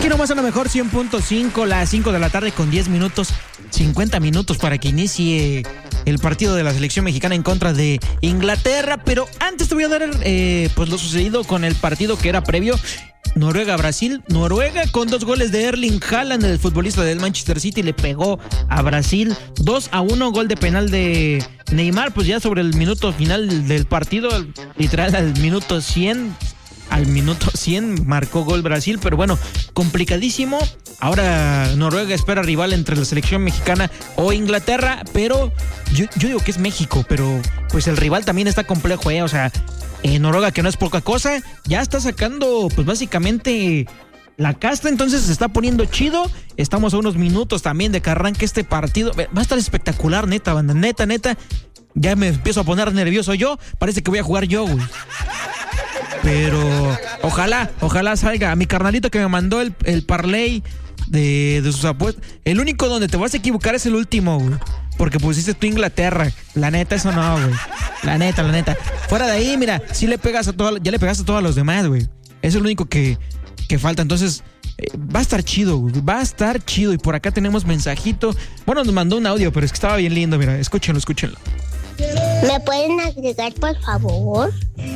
Aquí nomás a lo mejor 100.5, las 5 de la tarde con 10 minutos, 50 minutos para que inicie el partido de la selección mexicana en contra de Inglaterra. Pero antes te voy a dar pues lo sucedido con el partido que era previo. Noruega-Brasil. Noruega con 2 goles de Erling Haaland, el futbolista del Manchester City, le pegó a Brasil 2-1, gol de penal de Neymar, pues ya sobre el minuto final del partido, literal al minuto 100 marcó gol Brasil, pero bueno, complicadísimo. Ahora Noruega espera rival entre la selección mexicana o Inglaterra, pero yo digo que es México, pero pues el rival también está complejo, o sea, Noruega, que no es poca cosa, ya está sacando pues básicamente la casta, entonces se está poniendo chido. Estamos a unos minutos también de que arranque este partido. Va a estar espectacular, neta, banda, neta. Ya me empiezo a poner nervioso yo, parece que voy a jugar yo, güey. Pero ojalá salga. A mi carnalito que me mandó el parlay de sus apuestas, el único donde te vas a equivocar es el último, güey, porque pusiste tú Inglaterra. La neta, eso no, güey. La neta. Fuera de ahí, mira, sí le pegas a todo, ya le pegaste a todos los demás, güey. Es el único que falta. Entonces, va a estar chido, güey. Va a estar chido. Y por acá tenemos mensajito. Bueno, nos mandó un audio, pero es que estaba bien lindo, mira. Escúchenlo. ¿Me pueden agregar, por favor?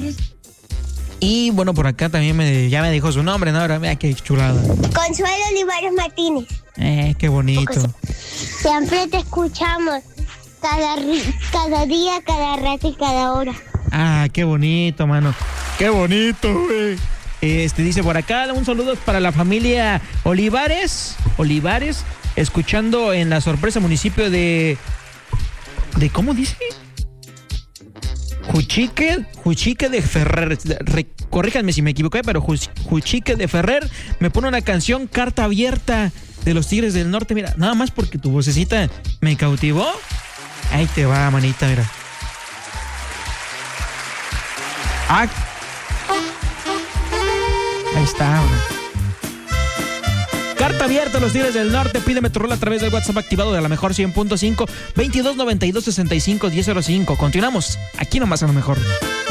Y bueno, por acá también ya me dijo su nombre, ¿no? Ahora, mira qué chulada. Consuelo Olivares Martínez. Qué bonito. Siempre te escuchamos. Cada día, cada rato y cada hora. Qué bonito, mano. Qué bonito, güey. Dice por acá, un saludo para la familia Olivares, escuchando en la sorpresa municipio de ¿cómo dice? Juchique de Ferrer. Corríjanme si me equivoqué, pero Juchique de Ferrer me pone una canción, Carta Abierta, de los Tigres del Norte. Mira, nada más porque tu vocecita me cautivó. Ahí te va, manita, mira. Ahí está, güey. Carta abierta a los Tigres del Norte. Pídeme tu rol a través del WhatsApp activado de la mejor 100.5 2292 65 1005. Continuamos aquí nomás a lo mejor.